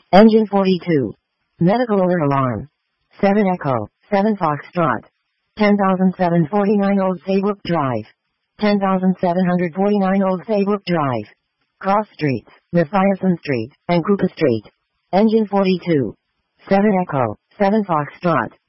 Engine 42. Medical alert alarm. 7 Echo, 7 Foxtrot. 10,749 Old Saybrook Drive. 10,749 Old Saybrook Drive. Cross Streets, Mathiasen Street, and Cooper Street. Engine 42. 7 Echo, 7 Foxtrot.